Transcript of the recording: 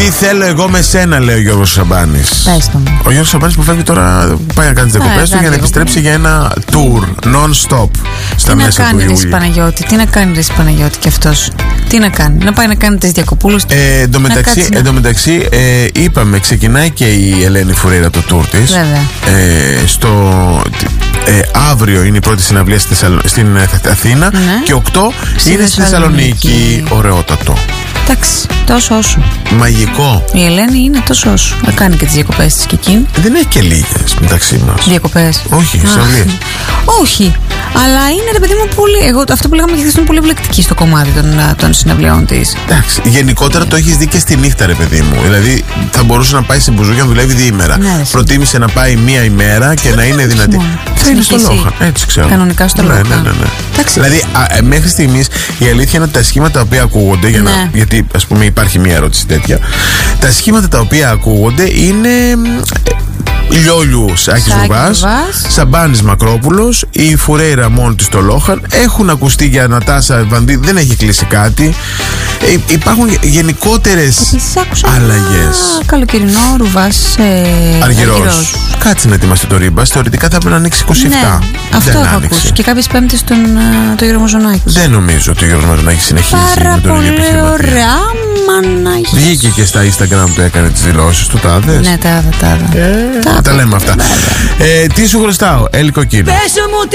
Τι θέλω εγώ με σένα, λέει ο Γιώργος Σαμπάνης. Πες το μου. Ο Γιώργος Σαμπάνης που φεύγει τώρα, πάει να κάνει τις διακοπές του για να επιστρέψει για ένα tour non-stop στα μέσα του Ιούλιου. Τι να κάνει ρε Παναγιώτη κι αυτός? Τι να κάνει? Να πάει να κάνει τις διακοπούλες του. Εν τω μεταξύ, είπαμε, ξεκινάει και η Ελένη Φουρέιρα το tour της. Βέβαια. Αύριο είναι η πρώτη συναυλία στην Αθήνα, ναι. Και 8 είναι στη Θεσσαλονίκη. Ωραιότατο. Εντάξει, τόσο όσο. Μαγικό. Η Ελένη είναι τόσο όσο. Να κάνει και τις διακοπές της και εκείνη. Δεν έχει και λίγες μεταξύ μας. Διακοπές. Όχι, συναυλίες. Όχι. Αλλά είναι ρε παιδί μου πολύ. Εγώ αυτό που λέγαμε και χθες είναι πολύ βλεκτική στο κομμάτι των συναυλιών της. Εντάξει. Γενικότερα το έχεις δει και στη νύχτα, ρε παιδί μου. Δηλαδή θα μπορούσε να πάει σε μπουζούκια να δουλεύει διήμερα. Ναι, προτίμησε να πάει μία ημέρα και να είναι δυνατή. Θα είναι στο Λόχαν. Έτσι ξέρω. Κανονικά στο Λόχαν. Ναι. Δηλαδή μέχρι στιγμής η αλήθεια είναι ότι τα σχήματα τα οποία ακούγονται. Γιατί ας πούμε υπάρχει μία ερώτηση τέτοια. Τα σχήματα τα οποία ακούγονται είναι Λιόλιου Άκης Βουβάς, Σαμπάνης Μακρόπουλος, η Φουρέιρα μόνη της στο Λόχαν. Έχουν ακουστεί για Νατάσα Βανδύ, δεν έχει κλείσει κάτι. Υπάρχουν γενικότερες αλλαγές. Καλοκαιρινό Ρουβάς Αργυρός. Κάτσε να ετοιμαστεί το Ρίμπας. Θεωρητικά θα πρέπει να ανοίξει 27. Ναι, αυτό έχω ακούσει. Και κάποιες Πέμπτες τον Γιώργο Μαζονάκη. Δεν νομίζω ότι ο Γιώργος Μαζονάκης συνεχίζει με τον ίδιο επιχειρηματία. Ωραία, μανάκι. Βγήκε και στα Instagram του, έκανε τις δηλώσεις του, τα δες? Ναι, τα τα λέμε αυτά. Τι σου χρωστάω, Έλλη Κοκκίνη?